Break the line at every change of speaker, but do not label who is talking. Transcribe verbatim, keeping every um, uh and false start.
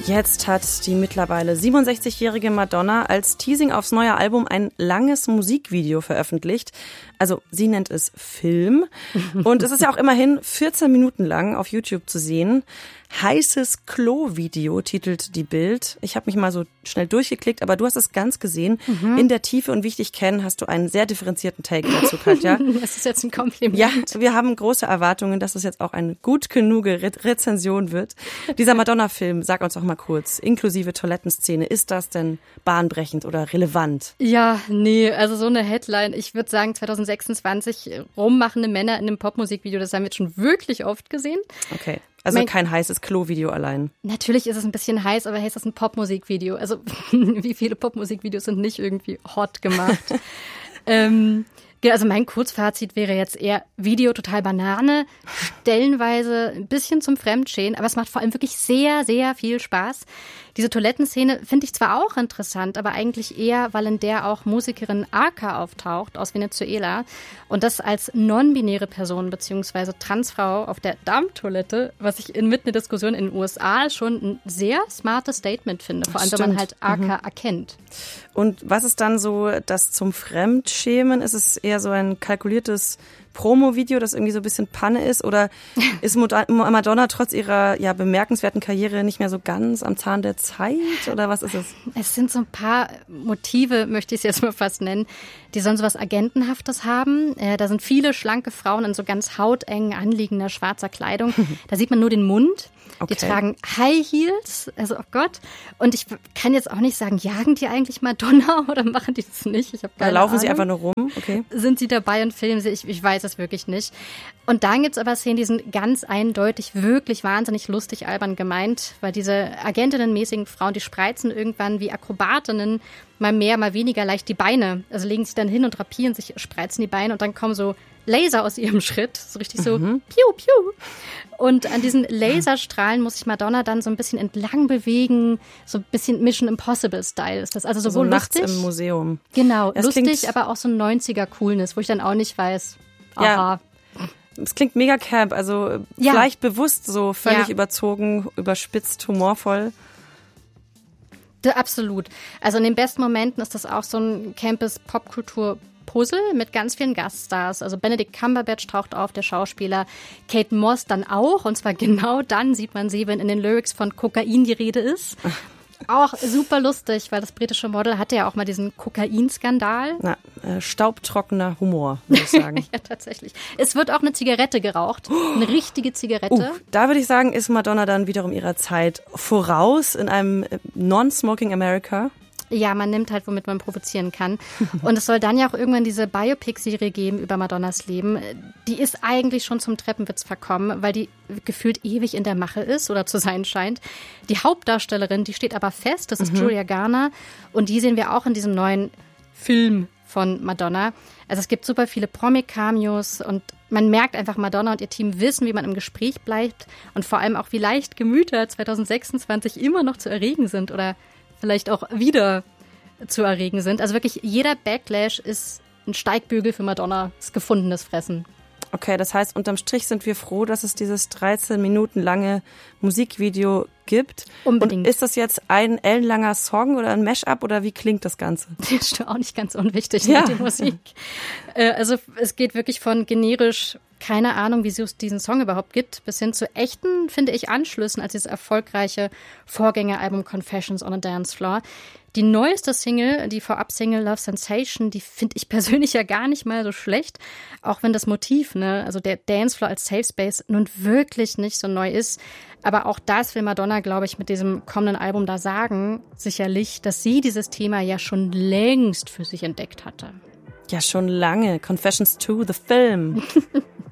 Jetzt hat die mittlerweile siebenundsechzigjährige Madonna als Teasing aufs neue Album ein langes Musikvideo veröffentlicht. Also sie nennt es Film. Und es ist ja auch immerhin vierzehn Minuten lang auf YouTube zu sehen. Heißes Klo-Video titelt die Bild. Ich habe mich mal so schnell durchgeklickt, aber du hast es ganz gesehen. Mhm. In der Tiefe und wichtig kennen hast du einen sehr differenzierten Take dazu, Katja.
Das ist jetzt ein Kompliment.
Ja, wir haben große Erwartungen, dass es jetzt auch eine gut genug Re- Rezension wird. Dieser Madonna-Film, sag uns doch mal kurz, inklusive Toilettenszene, ist das denn bahnbrechend oder relevant?
Ja, nee, also so eine Headline. Ich würde sagen, zwanzig sechsundzwanzig rummachende Männer in einem Popmusikvideo, das haben wir jetzt schon wirklich oft gesehen.
Okay. Also
mein,
kein heißes Klo-Video allein.
Natürlich ist es ein bisschen heiß, aber hey, ist das ein Popmusikvideo? Also wie viele Popmusikvideos sind nicht irgendwie hot gemacht? ähm, also mein Kurzfazit wäre jetzt eher Video total Banane, stellenweise ein bisschen zum Fremdschämen, aber es macht vor allem wirklich sehr, sehr viel Spaß. Diese Toilettenszene finde ich zwar auch interessant, aber eigentlich eher, weil in der auch Musikerin Arca auftaucht aus Venezuela und das als non-binäre Person bzw. Transfrau auf der Darmtoilette, was ich inmitten der Diskussion in den U S A schon ein sehr smartes Statement finde, vor allem
Stimmt.
wenn man halt Arca mhm. erkennt.
Und was ist dann so das zum Fremdschämen? Ist es eher so ein kalkuliertes Promo-Video, das irgendwie so ein bisschen Panne ist? Oder ist Madonna trotz ihrer ja bemerkenswerten Karriere nicht mehr so ganz am Zahn der Zeit? Oder was ist es?
Es sind so ein paar Motive, möchte ich es jetzt mal fast nennen, die sollen so was Agentenhaftes haben. Äh, da sind viele schlanke Frauen in so ganz hautengen, anliegender schwarzer Kleidung. Da sieht man nur den Mund.
Okay.
Die tragen High Heels, also oh Gott. Und ich kann jetzt auch nicht sagen, jagen die eigentlich Madonna oder machen die das nicht? Ich habe keine
Da laufen
Ahnung.
sie einfach nur rum, okay.
Sind sie dabei und filmen sie? Ich, ich weiß es wirklich nicht. Und dann gibt's aber Szenen, die sind ganz eindeutig wirklich wahnsinnig lustig albern gemeint, weil diese agentinnenmäßigen Frauen, die spreizen irgendwann wie Akrobatinnen mal mehr, mal weniger leicht die Beine. Also legen sich dann hin und drapieren sich, spreizen die Beine und dann kommen so Laser aus ihrem Schritt, so richtig so
mhm.
piu, piu. Und an diesen Laserstrahlen muss sich Madonna dann so ein bisschen entlang bewegen, so ein bisschen Mission Impossible-Style ist das. Also sowohl
so nachts
lustig,
im Museum.
Genau,
das
lustig, aber auch so ein neunziger-Coolness, wo ich dann auch nicht weiß, aha.
Ja. Es klingt mega camp, also
ja.
vielleicht bewusst so völlig
ja.
überzogen, überspitzt, humorvoll.
Absolut. Also in den besten Momenten ist das auch so ein Campus-Popkultur-Puzzle mit ganz vielen Gaststars. Also Benedict Cumberbatch taucht auf, der Schauspieler. Kate Moss dann auch. Und zwar genau dann sieht man sie, wenn in den Lyrics von Kokain die Rede ist. Auch super lustig, weil das britische Model hatte ja auch mal diesen Kokainskandal.
Na, äh, staubtrockener Humor, würde ich sagen.
Ja, tatsächlich. Es wird auch eine Zigarette geraucht. Eine richtige Zigarette.
Uh, da würde ich sagen, ist Madonna dann wiederum ihrer Zeit voraus in einem Non-Smoking America.
Ja, man nimmt halt, womit man provozieren kann. Und es soll dann ja auch irgendwann diese Biopic-Serie geben über Madonnas Leben. Die ist eigentlich schon zum Treppenwitz verkommen, weil die gefühlt ewig in der Mache ist oder zu sein scheint. Die Hauptdarstellerin, die steht aber fest, das ist mhm. Julia Garner. Und die sehen wir auch in diesem neuen Film von Madonna. Also es gibt super viele Promi-Cameos und man merkt einfach, Madonna und ihr Team wissen, wie man im Gespräch bleibt und vor allem auch, wie leicht Gemüter zwanzig sechsundzwanzig immer noch zu erregen sind oder vielleicht auch wieder zu erregen sind. Also wirklich jeder Backlash ist ein Steigbügel für Madonna, ist gefundenes Fressen.
Okay, das heißt, unterm Strich sind wir froh, dass es dieses dreizehn Minuten lange Musikvideo gibt.
Unbedingt.
Und ist das jetzt ein ellenlanger Song oder ein Mashup oder wie klingt das Ganze?
Das ist auch nicht ganz unwichtig,
ja.
ne, die Musik. Also es geht wirklich von generisch, keine Ahnung, wie es diesen Song überhaupt gibt, bis hin zu echten, finde ich, Anschlüssen als dieses erfolgreiche Vorgängeralbum Confessions on a Dance Floor. Die neueste Single, die Vorab-Single Love Sensation, die finde ich persönlich ja gar nicht mal so schlecht, auch wenn das Motiv, ne, also der Dancefloor als Safe Space nun wirklich nicht so neu ist. Aber auch das will Madonna, glaube ich, mit diesem kommenden Album da sagen, sicherlich, dass sie dieses Thema ja schon längst für sich entdeckt hatte.
Ja, schon lange. Confessions to the Film.